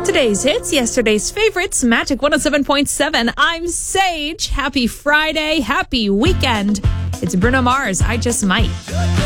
Today's hits, yesterday's favorites, Magic 107.7. I'm Sage. Happy Friday. Happy weekend. It's Bruno Mars. I Just Might.